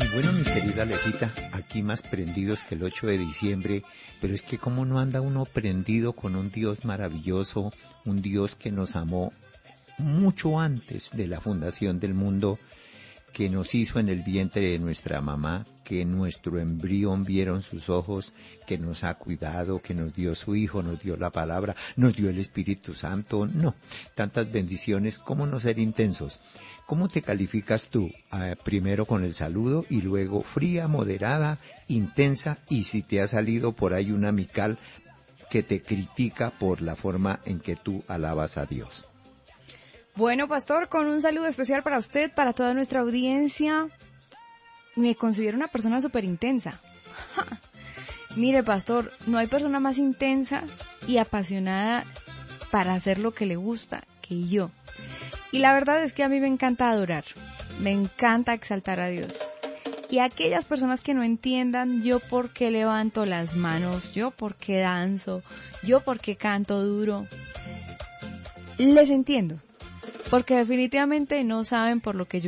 Bueno, mi querida Alejita, aquí más prendidos que el 8 de diciembre, pero es que cómo no anda uno prendido con un Dios maravilloso, un Dios que nos amó mucho antes de la fundación del mundo, que nos hizo en el vientre de nuestra mamá, que nuestro embrión vieron sus ojos, que nos ha cuidado, que nos dio su Hijo, nos dio la palabra, nos dio el Espíritu Santo. No, tantas bendiciones, ¿cómo no ser intensos? ¿Cómo te calificas tú? Primero con el saludo y luego fría, moderada, intensa, y si te ha salido por ahí una amical que te critica por la forma en que tú alabas a Dios. Bueno, pastor, con un saludo especial para usted, para toda nuestra audiencia. Me considero una persona súper intensa. Mire, pastor, no hay persona más intensa y apasionada para hacer lo que le gusta que yo. Y la verdad es que a mí me encanta adorar, me encanta exaltar a Dios. Y aquellas personas que no entiendan yo por qué levanto las manos, yo por qué danzo, yo por qué canto duro, les entiendo. Porque definitivamente no saben por lo que yo